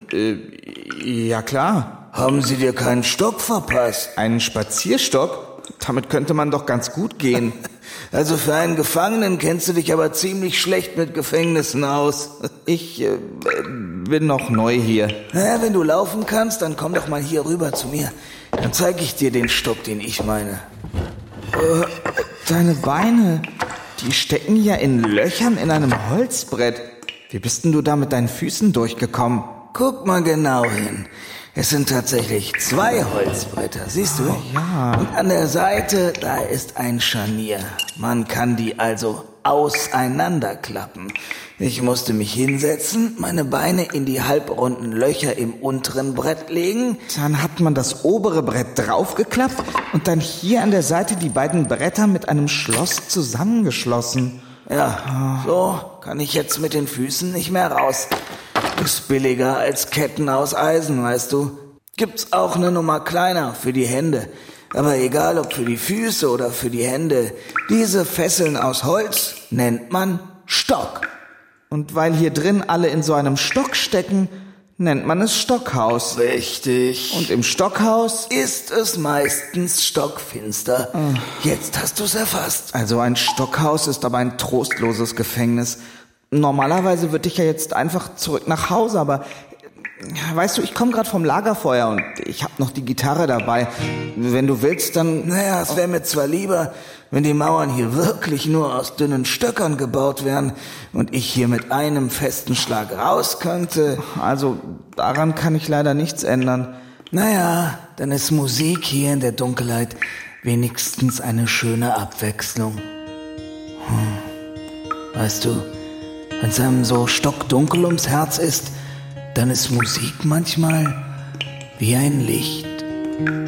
Ja klar. Haben sie dir keinen Stock verpasst? Einen Spazierstock? Damit könnte man doch ganz gut gehen. Also für einen Gefangenen kennst du dich aber ziemlich schlecht mit Gefängnissen aus. Ich bin noch neu hier. Naja, wenn du laufen kannst, dann komm doch mal hier rüber zu mir. Dann zeige ich dir den Stock, den ich meine. Deine Beine, die stecken ja in Löchern in einem Holzbrett. Wie bist denn du da mit deinen Füßen durchgekommen? Guck mal genau hin. Es sind tatsächlich 2 Holzbretter, siehst du? Ja. Und an der Seite, da ist ein Scharnier. Man kann die also auseinanderklappen. Ich musste mich hinsetzen, meine Beine in die halbrunden Löcher im unteren Brett legen. Dann hat man das obere Brett draufgeklappt und dann hier an der Seite die beiden Bretter mit einem Schloss zusammengeschlossen. Ja, so kann ich jetzt mit den Füßen nicht mehr raus. Ist billiger als Ketten aus Eisen, weißt du. Gibt's auch eine Nummer kleiner für die Hände. Aber egal ob für die Füße oder für die Hände, diese Fesseln aus Holz nennt man Stock. Und weil hier drin alle in so einem Stock stecken, nennt man es Stockhaus. Richtig. Und im Stockhaus ist es meistens stockfinster. Jetzt hast du's erfasst. Also ein Stockhaus ist aber ein trostloses Gefängnis. Normalerweise würde ich ja jetzt einfach zurück nach Hause, aber weißt du, ich komme gerade vom Lagerfeuer und ich habe noch die Gitarre dabei. Wenn du willst, dann... Naja, es wäre mir zwar lieber, wenn die Mauern hier wirklich nur aus dünnen Stöckern gebaut wären und ich hier mit einem festen Schlag raus könnte. Also daran kann ich leider nichts ändern. Naja, dann ist Musik hier in der Dunkelheit wenigstens eine schöne Abwechslung. Weißt du, wenn es einem so stockdunkel ums Herz ist, dann ist Musik manchmal wie ein Licht.